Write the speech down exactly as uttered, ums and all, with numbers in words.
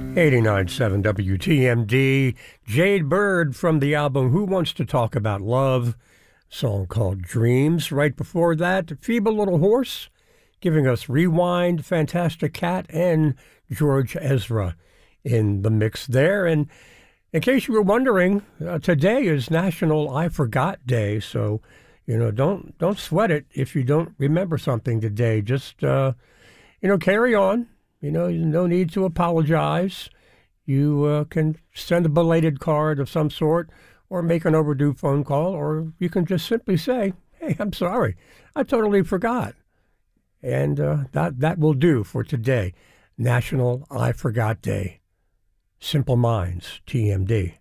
eighty-nine point seven W T M D, Jade Bird from the album Who Wants to Talk About Love, song called Dreams. Right before that, Feeble Little Horse, giving us Rewind, Fantastic Cat, and George Ezra in the mix there. And in case you were wondering, uh, today is National I Forgot Day, so, you know, don't don't sweat it if you don't remember something today. Just, uh, you know, carry on. You know, no need to apologize. You uh, can send a belated card of some sort or make an overdue phone call, or you can just simply say, hey, I'm sorry. I totally forgot. And uh, that, that will do for today. National I Forgot Day. Simple Minds, T M D.